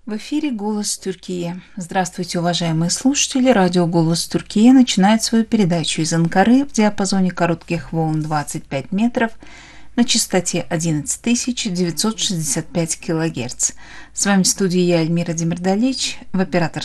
В эфире «Голос Тюркии». Здравствуйте, уважаемые слушатели. Радио «Голос Тюркии» начинает свою передачу из Анкары в диапазоне коротких волн 25 метров на частоте 11965 килогерц. С вами в студии я, Эльмира Демирдалич, в операторской